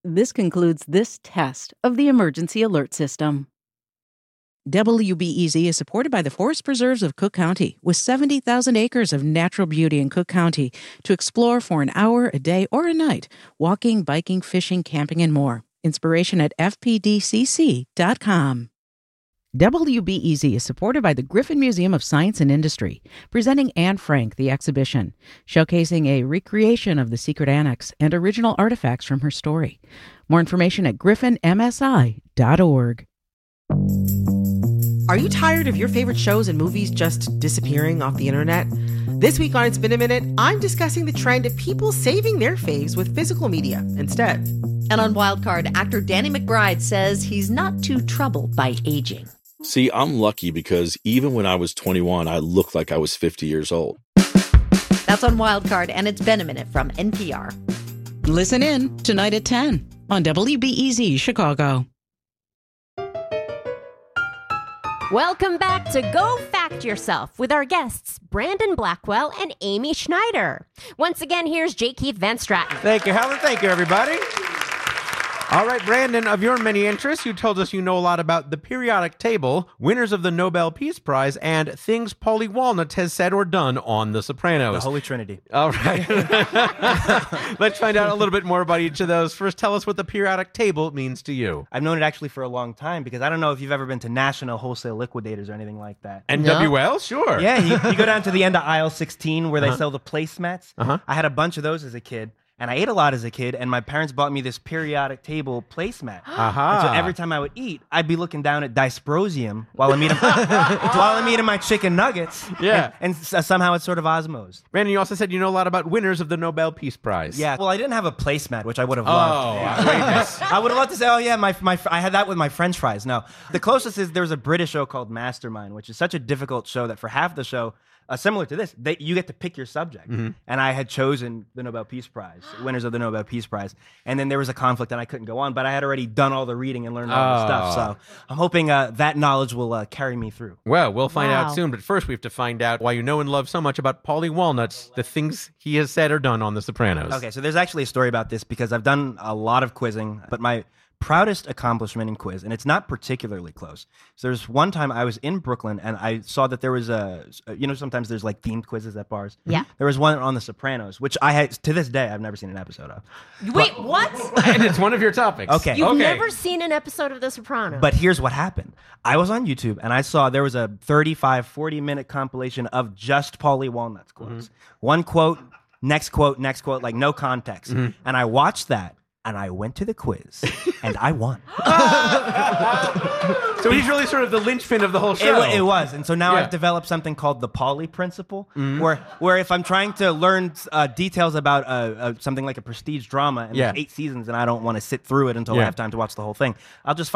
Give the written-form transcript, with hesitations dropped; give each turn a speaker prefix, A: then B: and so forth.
A: This concludes this test of the emergency alert system. WBEZ is supported by the Forest Preserves of Cook County, with 70,000 acres of natural beauty in Cook County to explore for an hour, a day, or a night, walking, biking, fishing, camping, and more. Inspiration at fpdcc.com. WBEZ is supported by the Griffin Museum of Science and Industry, presenting Anne Frank, the exhibition, showcasing a recreation of the secret annex and original artifacts from her story. More information at griffinmsi.org.
B: Are you tired of your favorite shows and movies just disappearing off the internet? This week on It's Been a Minute, I'm discussing the trend of people saving their faves with physical media instead.
C: And on Wildcard, actor Danny McBride says he's not too troubled by aging.
D: See, I'm lucky because even when I was 21, I looked like I was 50 years old.
C: That's on Wildcard, and it's been a minute from NPR.
A: Listen in tonight at 10 on WBEZ Chicago.
E: Welcome back to Go Fact Yourself with our guests, Brandon Blackwell and Amy Schneider. Once again, here's J. Keith Van Stratten.
F: Thank you, Helen. Thank you, everybody. All right, Brandon, of your many interests, you told us you know a lot about the periodic table, winners of the Nobel Peace Prize, and things Paulie Walnuts has said or done on The Sopranos.
G: The Holy Trinity.
F: All right. Let's find out a little bit more about each of those. First, tell us what the periodic table means to you.
G: I've known it actually for a long time because I don't know if you've ever been to National Wholesale Liquidators or anything like that.
F: NWL? Sure.
G: Yeah, you go down to the end of aisle 16 where they sell the placemats. I had a bunch of those as a kid. And I ate a lot as a kid, and my parents bought me this periodic table placemat. And so every time I would eat, I'd be looking down at dysprosium while I'm eating my chicken nuggets.
F: Yeah.
G: And somehow it's sort of osmosed.
F: Brandon, you also said you know a lot about winners of the Nobel Peace Prize.
G: Yeah. Well, I didn't have a placemat, which I would have loved. I would have loved to say, oh, yeah, I had that with my French fries. No. The closest is there was a British show called Mastermind, which is such a difficult show that for half the show, similar to this, you get to pick your subject. And I had chosen the Nobel Peace Prize, winners of the Nobel Peace Prize. And then there was a conflict and I couldn't go on, but I had already done all the reading and learned all the stuff. So I'm hoping that knowledge will carry me through.
F: Well, we'll find out soon. But first, we have to find out why you know and love so much about Paulie Walnuts, the things he has said or done on The Sopranos.
G: Okay, so there's actually a story about this because I've done a lot of quizzing, but my proudest accomplishment in quiz, and it's not particularly close. So there's one time I was in Brooklyn and I saw that there was sometimes there's like themed quizzes at bars.
E: Yeah.
G: There was one on The Sopranos, which I had, to this day, I've never seen an episode of.
E: Wait, what?
F: And it's one of your topics.
G: Okay.
E: You've never seen an episode of The Sopranos.
G: But here's what happened. I was on YouTube and I saw there was a 35, 40-minute compilation of just Paulie Walnuts quotes. One quote, next quote, like no context. And I watched that. And I went to the quiz, and I won.
F: So he's really sort of the linchpin of the whole show.
G: It was. And so now I've developed something called the Paulie Principle, where if I'm trying to learn details about something like a prestige drama, and there's 8 seasons, and I don't want to sit through it until I have time to watch the whole thing, I'll just find